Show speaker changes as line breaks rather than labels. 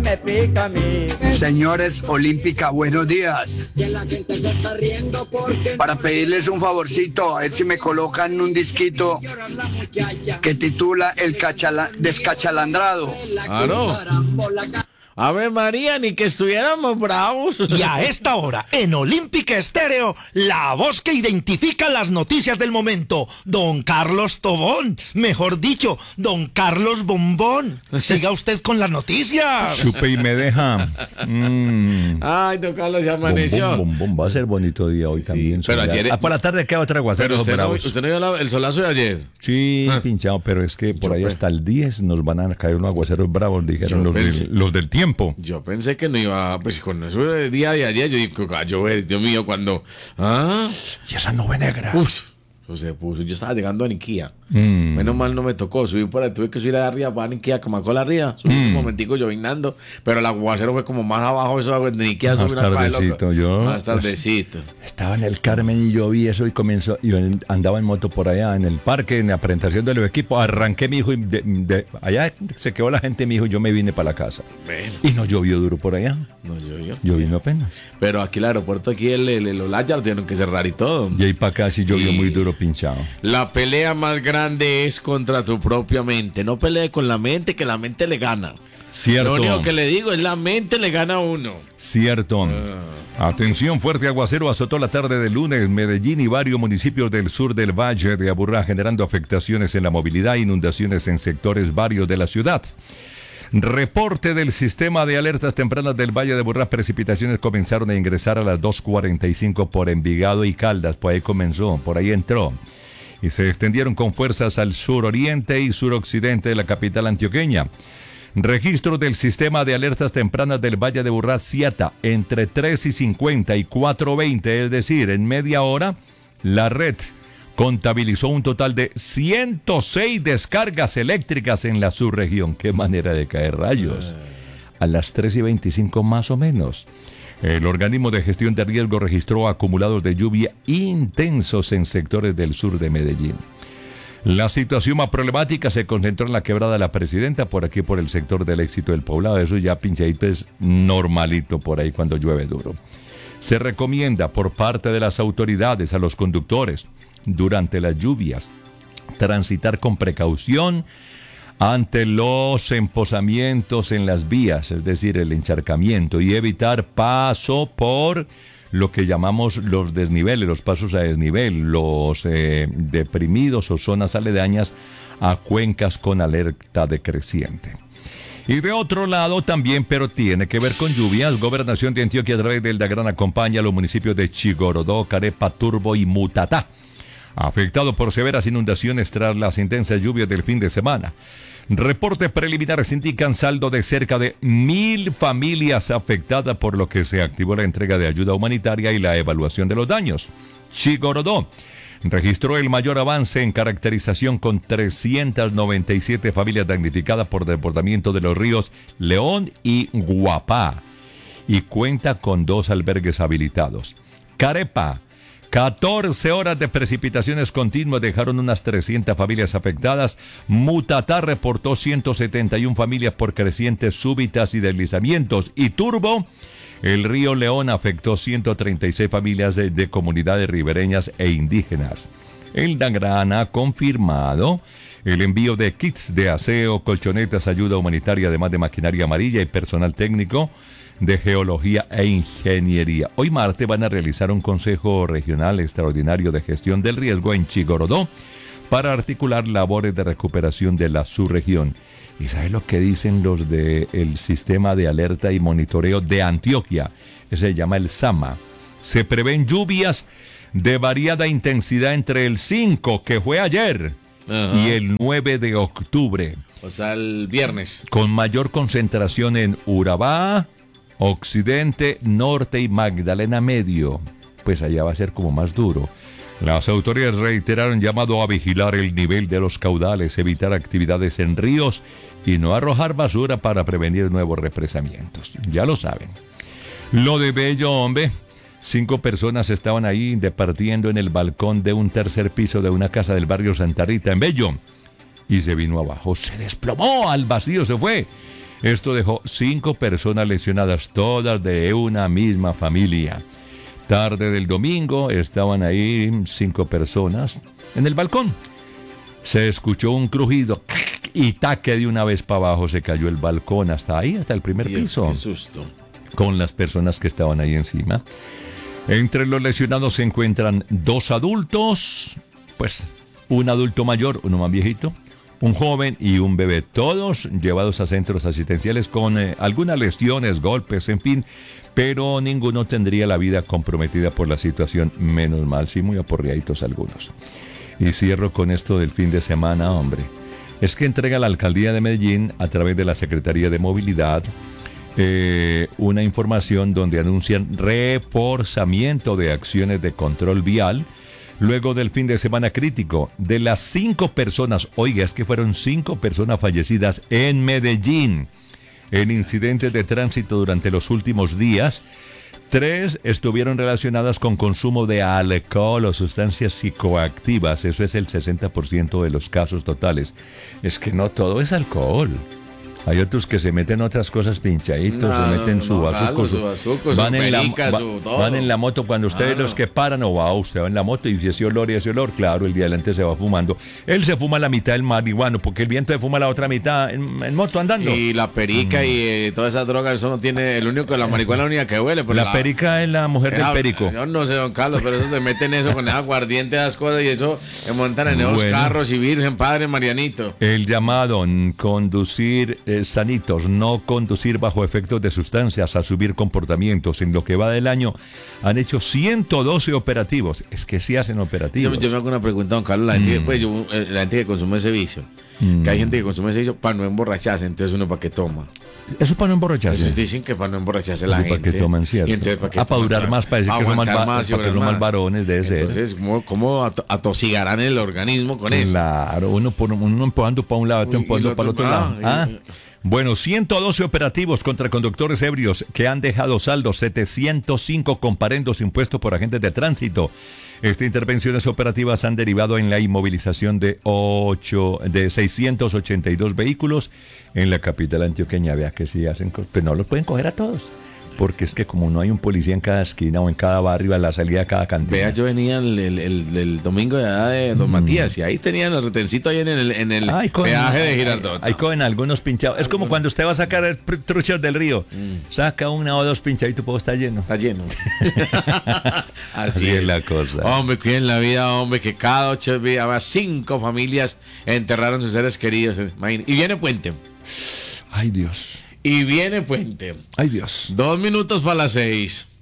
me pica a mí.
Señores Olímpica, buenos días.
Que la gente se está riendo porque
Para pedirles un favorcito, a ver si me colocan un disquito
llora la muchacha.
que titula El Descachalandrado.
Claro. Ave María, ni que estuviéramos bravos.
Y a esta hora, en Olímpica Estéreo, la voz que identifica las noticias del momento, don Carlos Tobón, mejor dicho, don Carlos Bombón. Siga usted con las noticias.
Chupe y me deja.
Ay, don Carlos, ya amaneció.
Bom. Va a ser bonito día hoy también.
pero
soleado.
ayer-
Por la tarde queda otra aguacero.
Pero usted
bravos.
no vio el solazo de ayer.
Sí, pinchado, pero es que por ahí hasta el 10 nos van a caer unos aguaceros bravos, dijeron
Yo pensé-
los del tiempo.
Yo pensé que no iba, pues con eso de día de ayer, yo digo, a llover, Dios mío, cuando...
Y esa nube negra.
Uf, eso se puso. Yo estaba llegando a Niquía. Menos mal no me tocó subir por ahí. Tuve que subir allá arriba para Niquía, Camacola arriba. Subí un momentico llovinando. Pero el aguacero fue como más abajo. Eso de Niquía
Más
subí una pared, loco.
tardecito, yo,
Más tardecito.
Estaba en el Carmen y yo vi eso y yo andaba en moto por allá en el parque, en la presentación del equipo. Arranqué mi hijo y allá se quedó la gente, mi hijo, y yo me vine para la casa.
Bueno,
Y no llovió duro por allá.
no llovió.
Llovió apenas.
Pero aquí el aeropuerto, aquí el Olaya lo tuvieron que cerrar y todo.
Y ahí para acá sí llovió
Y-
muy duro pinchado.
La pelea más grande es contra tu propia mente. No pelee con la mente, que la mente le gana.
Cierto.
Lo único que le digo es la mente le gana a uno.
Cierto. Atención, fuerte aguacero azotó la tarde de lunes Medellín y varios municipios del sur del Valle de Aburrá, generando afectaciones en la movilidad e inundaciones en sectores varios de la ciudad. Reporte del sistema de alertas tempranas del Valle de Aburrá. Precipitaciones comenzaron a ingresar a las 2:45 por Envigado y Caldas. Por ahí comenzó, por ahí entró. Y se extendieron con fuerzas al suroriente y suroccidente de la capital antioqueña. Registro del sistema de alertas tempranas del Valle de Aburrá, Ciata, entre 3:50 y 4:20, es decir, en media hora, la red contabilizó un total de 106 descargas eléctricas en la subregión. ¡Qué manera de caer rayos! A las 3:25 más o menos. El organismo de gestión de riesgo registró acumulados de lluvia intensos en sectores del sur de Medellín. La situación más problemática se concentró en la quebrada de la Presidenta, por aquí por el sector del Éxito del Poblado. Eso ya pinchadito es normalito por ahí cuando llueve duro. Se recomienda por parte de las autoridades a los conductores durante las lluvias transitar con precaución ante los empozamientos en las vías, es decir, el encharcamiento, y evitar paso por lo que llamamos los desniveles, los pasos a desnivel, los deprimidos o zonas aledañas a cuencas con alerta decreciente. Y de otro lado también, pero tiene que ver con lluvias, Gobernación de Antioquia a través del DAGRAN acompaña a los municipios de Chigorodó, Carepa, Turbo y Mutatá, afectado por severas inundaciones tras las intensas lluvias del fin de semana. Reportes preliminares indican saldo de cerca de 1.000 familias afectadas, por lo que se activó la entrega de ayuda humanitaria y la evaluación de los daños. Chigorodó registró el mayor avance en caracterización con 397 familias damnificadas por desbordamiento de los ríos León y Guapá y cuenta con 2 albergues habilitados. Carepa, 14 horas de precipitaciones continuas dejaron unas 300 familias afectadas. Mutatá reportó 171 familias por crecientes súbitas y deslizamientos. Y Turbo, el río León afectó 136 familias de comunidades ribereñas e indígenas. El DAGRAN ha confirmado el envío de kits de aseo, colchonetas, ayuda humanitaria, además de maquinaria amarilla y personal técnico de geología e ingeniería. Hoy martes van a realizar un consejo regional extraordinario de gestión del riesgo en Chigorodó para articular labores de recuperación de la subregión. ¿Y sabes lo que dicen los del sistema de alerta y monitoreo de Antioquia? Se llama el SAMA. Se prevén lluvias de variada intensidad entre el 5, que fue ayer, y el 9 de octubre.
O sea, el viernes.
Con mayor concentración en Urabá, Occidente, Norte y Magdalena Medio. Pues allá va a ser como más duro. Las autoridades reiteraron llamado a vigilar el nivel de los caudales, evitar actividades en ríos y no arrojar basura para prevenir nuevos represamientos. Ya lo saben. Lo de Bello, hombre. 5 personas estaban ahí departiendo en el balcón de un tercer piso de una casa del barrio Santa Rita en Bello. Y se vino abajo, se desplomó, al vacío se fue. Esto dejó 5 personas lesionadas, todas de una misma familia. Tarde del domingo estaban ahí 5 personas en el balcón. Se escuchó un crujido y taque de una vez para abajo, se cayó el balcón hasta ahí, hasta el primer piso.
Qué susto.
Con las personas que estaban ahí encima. Entre los lesionados se encuentran 2 adultos, pues un adulto mayor, uno más viejito, un joven y un bebé, todos llevados a centros asistenciales con algunas lesiones, golpes, en fin, pero ninguno tendría la vida comprometida por la situación, menos mal, sí, muy aporreaditos algunos. Y cierro con esto del fin de semana, hombre. Es que entrega la Alcaldía de Medellín, a través de la Secretaría de Movilidad, una información donde anuncian reforzamiento de acciones de control vial luego del fin de semana crítico. De las 5 personas, oiga, es que fueron 5 personas fallecidas en Medellín en incidentes de tránsito durante los últimos días. 3 estuvieron relacionadas con consumo de alcohol o sustancias psicoactivas. Eso es el 60% de los casos totales. Es que no todo es alcohol. Hay otros que se meten otras cosas pinchaditos, se meten su bazuco, van en la moto. Cuando ustedes los que paran, o va usted va en la moto y ese olor, claro, el de adelante se va fumando. Él se fuma la mitad del marihuano, porque el viento se fuma la otra mitad en moto andando.
Y la perica y todas esas drogas, eso no tiene, el único, la marihuana es la única que huele. Pero
la perica es la mujer del perico.
Yo no sé, don Carlos, pero eso se meten eso con esa aguardiente, esas cosas, y eso se montan en esos carros y Virgen, Padre Marianito.
El llamado, conducir sanitos, no conducir bajo efectos de sustancias, asumir comportamientos. En lo que va del año han hecho 112 operativos. Es que sí hacen operativos.
Yo me hago una pregunta, don Carlos. La gente, la gente que consume ese vicio, que hay gente que consume ese vicio para no emborracharse, entonces uno para qué toma.
Eso para no emborracharse.
Entonces dicen que para no emborracharse la gente.
Para que toman, cierto.
Y entonces, ¿para qué
para durar más, para decir que son más varones, debe ser.
Entonces, ¿cómo atosigarán el organismo con eso?
Claro, uno empujando para un lado, otro empujando para el otro lado. Bueno, 112 operativos contra conductores ebrios que han dejado saldos, 705 comparendos impuestos por agentes de tránsito. Estas intervenciones operativas han derivado en la inmovilización de 682 vehículos en la capital antioqueña. Vea que sí hacen cosas, pero no los pueden coger a todos. Porque es que como no hay un policía en cada esquina o en cada barrio, a la salida de cada cantina.
Vea, yo venía el domingo de edad de don Matías y ahí tenían el retencito ahí en el peaje de Girardot.
Ahí cogen algunos pinchados. Es como cuando usted va a sacar truchas del río. Saca 1 o 2 pinchaditos, todo está lleno.
Está lleno.
Así es la cosa.
Hombre, cuiden la vida, hombre, que cada 8 días 5 familias enterraron sus seres queridos. Y viene puente.
Ay, Dios.
Y viene puente.
Ay, Dios.
2 minutos para las 6.